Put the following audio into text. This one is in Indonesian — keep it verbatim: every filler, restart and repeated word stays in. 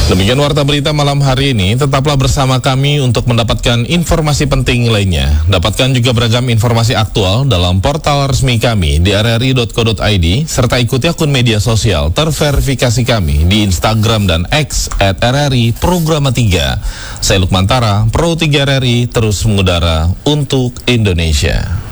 Demikian warta berita malam hari ini. Tetaplah bersama kami untuk mendapatkan informasi penting lainnya. Dapatkan juga beragam informasi aktual dalam portal resmi kami di r r i titik co titik i d serta ikuti akun media sosial terverifikasi kami di Instagram dan X at r r i programa tiga. Saya Lukman Tara, Pro tiga R R I terus mengudara untuk Indonesia.